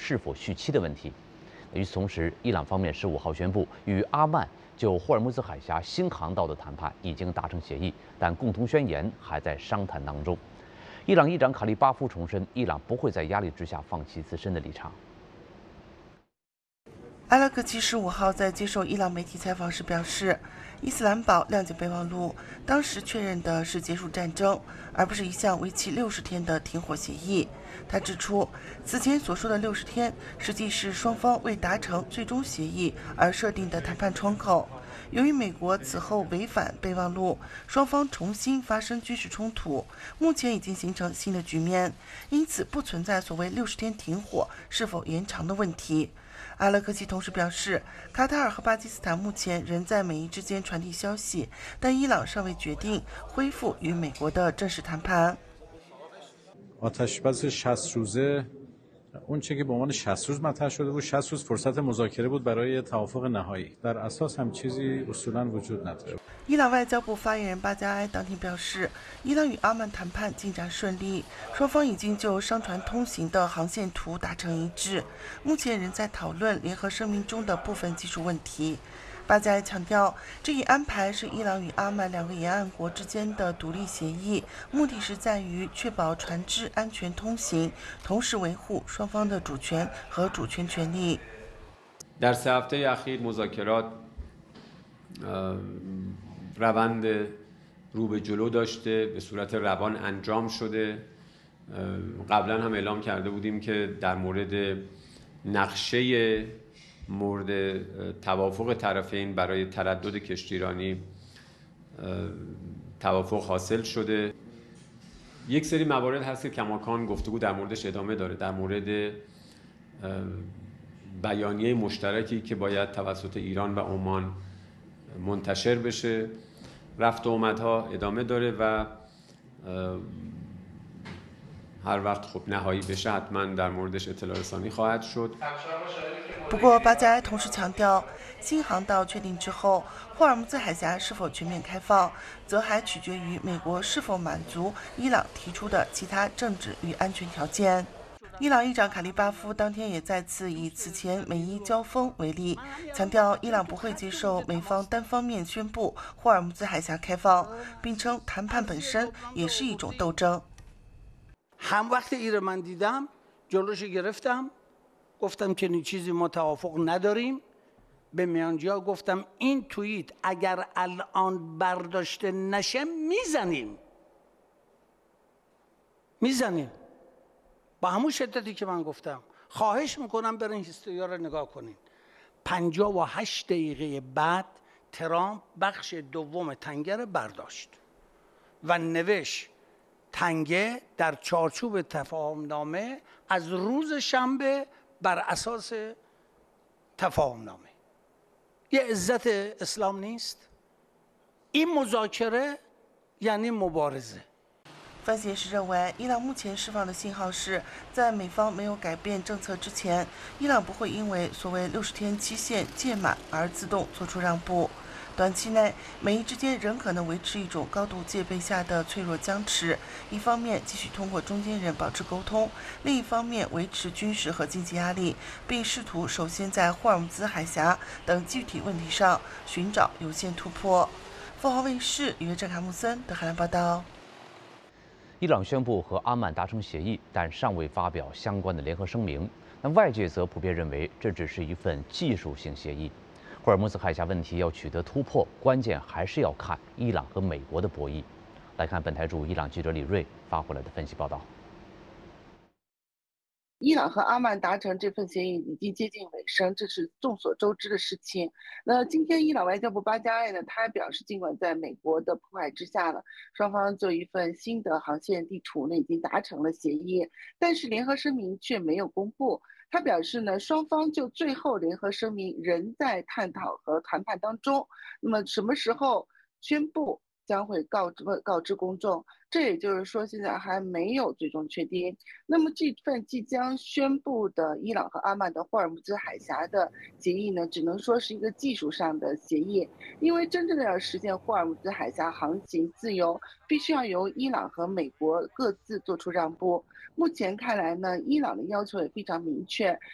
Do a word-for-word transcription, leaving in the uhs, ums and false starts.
是否续期的问题。与此同时，伊朗方面十五号宣布，与阿曼就霍尔木兹海峡新航道的谈判已经达成协议，但共同宣言还在商谈当中。伊朗议长卡利巴夫重申，伊朗不会在压力之下放弃自身的立场。 阿拉格齐十五号在接受伊朗媒体采访时表示，伊斯兰堡谅解备忘录当时确认的是结束战争，而不是一项为期六十天的停火协议。他指出，此前所说的六十天，实际是双方未达成最终协议而设定的谈判窗口。由于美国此后违反备忘录，双方重新发生军事冲突，目前已经形成新的局面，因此不存在所谓六十天停火是否延长的问题。阿勒克齐同时表示，卡塔尔和巴基斯坦目前仍在美伊之间传递消息，但伊朗尚未决定恢复与美国的正式谈判。 آتشبس شصت روزه اون چه که به عنوان شصت روز مطرح شده بود شصت روز فرصت مذاکره بود برای توافق نهایی در اساس هم چیزی اصولا وجود نداره。 伊朗外交部发言人巴加埃当天表示，伊朗与阿曼谈判进展顺利，双方已经就商船通行的航线图达成一致，目前仍在讨论联合声明中的部分技术问题。巴加埃强调，这一安排是伊朗与阿曼两个沿岸国之间的独立协议，目的是在于确保船只安全通行，同时维护双方的主权和主权权利。 در سه هفته اخیر مذاکرات روند رو به جلو داشته، به صورت روان انجام شده. قبلا هم اعلام کرده بودیم که در مورد نقشه مورد توافق طرفین برای تردد کشتیرانی توافق حاصل شده. یک سری موارد هست که کماکان گفتگو در موردش ادامه داره، در مورد بیانیه مشترکی که باید توسط ایران و عمان منتشر بشه. رفت و آمدها ادامه داره و هر وقت خب نهایی بشه حتما در موردش اطلاع رسانی خواهد شد。 不过，巴加埃同时强调，新航道确定之后，霍尔木兹海峡是否全面开放，则还取决于美国是否满足伊朗提出的其他政治与安全条件。伊朗议长卡利巴夫当天也再次以此前美伊交锋为例，强调伊朗不会接受美方单方面宣布霍尔木兹海峡开放，并称谈判本身也是一种斗争。 هم وقت ایره من دیدم جلوش گرفتم گفتم چنین چیزی ما توافق نداریم. به میانجیا گفتم این توییت اگر الان برداشته نشه میزنیم میزنیم با همون شدتی که من گفتم. خواهش میکنم برین هیستوریا رو نگاه کنین. پنجاه و هشت دقیقه بعد ترامپ بخش دوم تنگه رو برداشت و نوشت تنگه در چارچوب تفاهم نامه از روز شنبه بر اساس تفاهم نامه. یه عزت اسلام نیست؟ این مذاکره یعنی مبارزه。 分析师认为，伊朗目前释放的信号是，在美方没有改变政策之前，伊朗不会因为所谓六十天期限届满而自动做出让步。短期内，美伊之间仍可能维持一种高度戒备下的脆弱僵持，一方面继续通过中间人保持沟通，另一方面维持军事和经济压力，并试图首先在霍尔木兹海峡等具体问题上寻找有限突破。凤凰卫视约郑卡穆森的海南报道。 伊朗宣布和阿曼达成协议，但尚未发表相关的联合声明。那外界则普遍认为，这只是一份技术性协议。霍尔木兹海峡问题要取得突破，关键还是要看伊朗和美国的博弈。来看本台驻伊朗记者李锐发回来的分析报道。 伊朗和阿曼达成这份协议已经接近尾声，这是众所周知的事情。那今天伊朗外交部巴加埃呢，他表示，尽管在美国的迫害之下呢，双方就一份新的航线地图呢已经达成了协议，但是联合声明却没有公布。他表示呢，双方就最后联合声明仍在探讨和谈判当中。那么什么时候宣布将会告知告知公众，这也就是说现在还没有最终确定。那么这份即将宣布的伊朗和阿曼的霍尔木兹海峡的协议呢，只能说是一个技术上的协议，因为真正的要实现霍尔木兹海峡航行自由，必须要由伊朗和美国各自做出让步。目前看来呢，伊朗的要求也非常明确，